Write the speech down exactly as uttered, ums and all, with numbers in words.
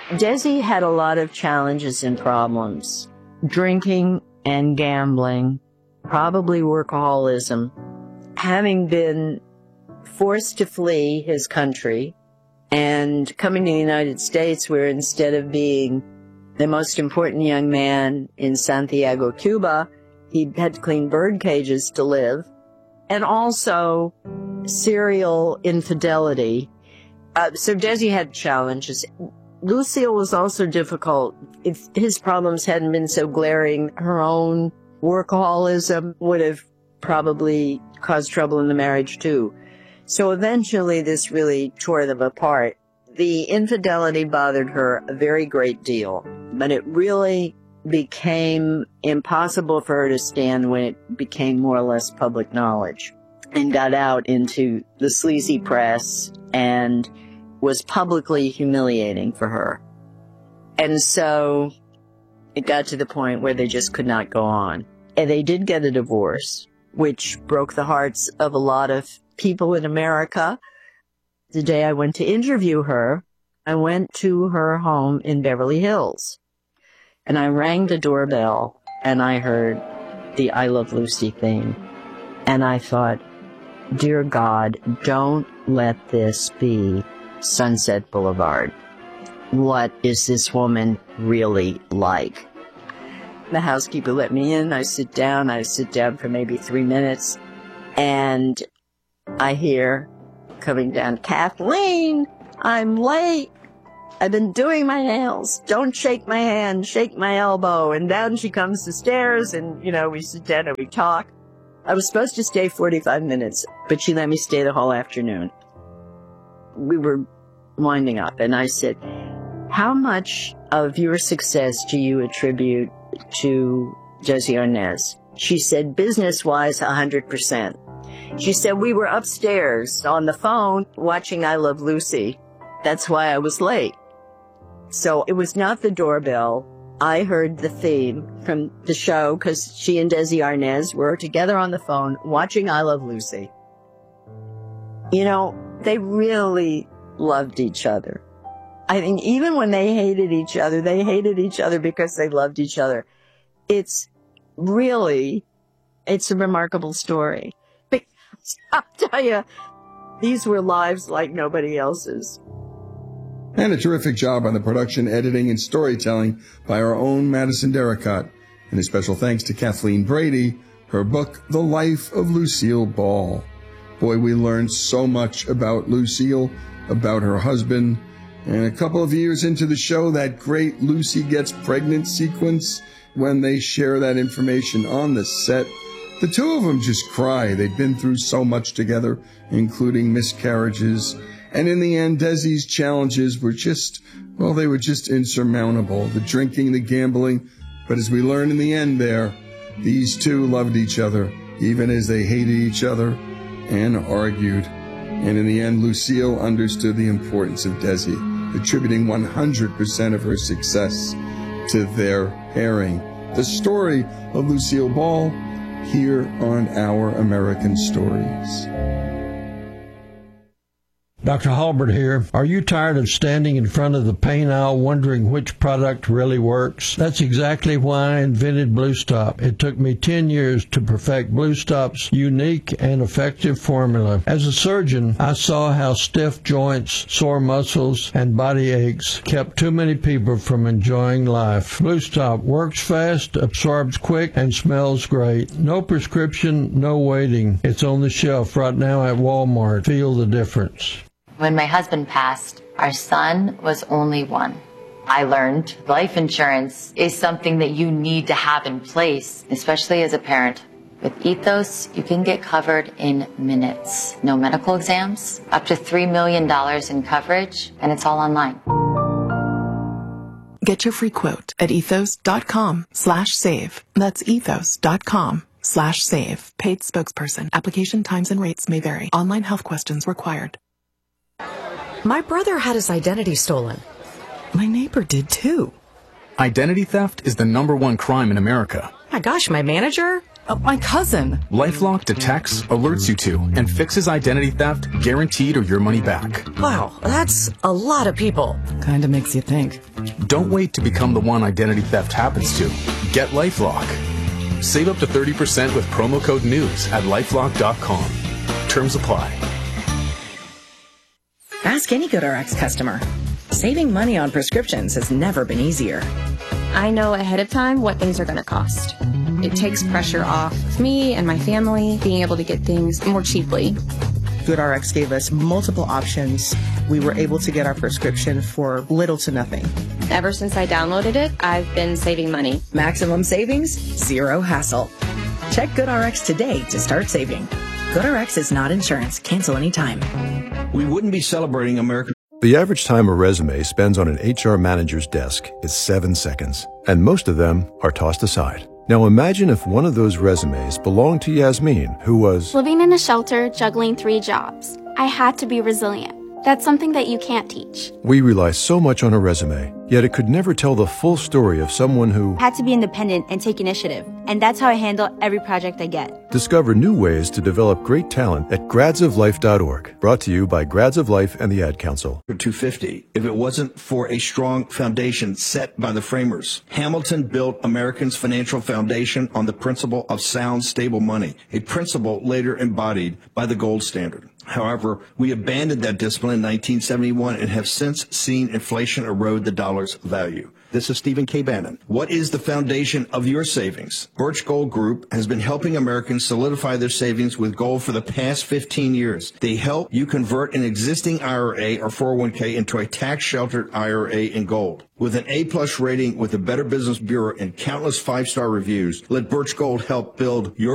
Desi had a lot of challenges and problems. Drinking and gambling, probably workaholism. Having been forced to flee his country and coming to the United States, where instead of being the most important young man in Santiago, Cuba, he had to clean bird cages to live. And also serial infidelity. Uh, so Desi had challenges. Lucille was also difficult. If his problems hadn't been so glaring, her own workaholism would have probably caused trouble in the marriage too. So eventually this really tore them apart. The infidelity bothered her a very great deal, but it really became impossible for her to stand when it became more or less public knowledge and got out into the sleazy press and was publicly humiliating for her. And so it got to the point where they just could not go on. And they did get a divorce, which broke the hearts of a lot of people in America. The day I went to interview her, I went to her home in Beverly Hills. And I rang the doorbell, and I heard the I Love Lucy theme. And I thought, dear God, don't let this be Sunset Boulevard. What is this woman really like? The housekeeper let me in. I sit down. I sit down for maybe three minutes. And I hear coming down, Kathleen, I'm late. I've been doing my nails. Don't shake my hand, shake my elbow. And down she comes the stairs, and, you know, we sit down and we talk. I was supposed to stay forty-five minutes, but she let me stay the whole afternoon. We were winding up, and I said, how much of your success do you attribute to Desi Arnaz? She said, business-wise, one hundred percent. She said, we were upstairs on the phone watching I Love Lucy. That's why I was late. So it was not the doorbell. I heard the theme from the show because she and Desi Arnaz were together on the phone watching I Love Lucy. You know, they really loved each other. I think even when they hated each other, they hated each other because they loved each other. It's really, it's a remarkable story. Because I'll tell you, these were lives like nobody else's. And a terrific job on the production, editing, and storytelling by our own Madison Derricott. And a special thanks to Kathleen Brady, her book, The Life of Lucille Ball. Boy, we learned so much about Lucille, about her husband. And a couple of years into the show, that great Lucy Gets Pregnant sequence, when they share that information on the set, the two of them just cry. They've been through so much together, including miscarriages. And in the end, Desi's challenges were just, well, they were just insurmountable. The drinking, the gambling. But as we learn in the end there, these two loved each other, even as they hated each other and argued. And in the end, Lucille understood the importance of Desi, attributing one hundred percent of her success to their pairing. The story of Lucille Ball here on Our American Stories. Doctor Halbert here. Are you tired of standing in front of the pain aisle wondering which product really works? That's exactly why I invented Blue Stop. It took me ten years to perfect Blue Stop's unique and effective formula. As a surgeon, I saw how stiff joints, sore muscles, and body aches kept too many people from enjoying life. Blue Stop works fast, absorbs quick, and smells great. No prescription, no waiting. It's on the shelf right now at Walmart. Feel the difference. When my husband passed, our son was only one. I learned life insurance is something that you need to have in place, especially as a parent. With Ethos, you can get covered in minutes. No medical exams, up to three million dollars in coverage, and it's all online. Get your free quote at ethos.com slash save. That's ethos.com slash save. Paid spokesperson. Application times and rates may vary. Online health questions required. My brother had his identity stolen. My neighbor did too. Identity theft is the number one crime in America. My gosh, my manager Uh, my cousin. LifeLock detects, alerts you to, and fixes identity theft, guaranteed or your money back. Wow, that's a lot of people. Kinda makes you think. Don't wait to become the one identity theft happens to. Get LifeLock. Save up to thirty percent with promo code NEWS at lifelock dot com. Terms apply. Ask any GoodRx customer. Saving money on prescriptions has never been easier. I know ahead of time what things are going to cost. It takes pressure off of me and my family being able to get things more cheaply. GoodRx gave us multiple options. We were able to get our prescription for little to nothing. Ever since I downloaded it, I've been saving money. Maximum savings, zero hassle. Check GoodRx today to start saving. GoodRx is not insurance. Cancel anytime. We wouldn't be celebrating American. The average time a resume spends on an H R manager's desk is seven seconds, and most of them are tossed aside. Now imagine if one of those resumes belonged to Yasmin, who was living in a shelter, juggling three jobs. I had to be resilient. That's something that you can't teach. We rely so much on a resume, yet it could never tell the full story of someone who had to be independent and take initiative. And that's how I handle every project I get. Discover new ways to develop great talent at grads of life dot org. Brought to you by Grads of Life and the Ad Council. two fifty if it wasn't for a strong foundation set by the framers. Hamilton built Americans' financial foundation on the principle of sound, stable money, a principle later embodied by the gold standard. However, we abandoned that discipline in nineteen seventy-one and have since seen inflation erode the dollar's value. This is Stephen K. Bannon. What is the foundation of your savings? Birch Gold Group has been helping Americans solidify their savings with gold for the past fifteen years. They help you convert an existing I R A or four oh one k into a tax-sheltered I R A in gold. With an A-plus rating with the Better Business Bureau and countless five-star reviews, let Birch Gold help build your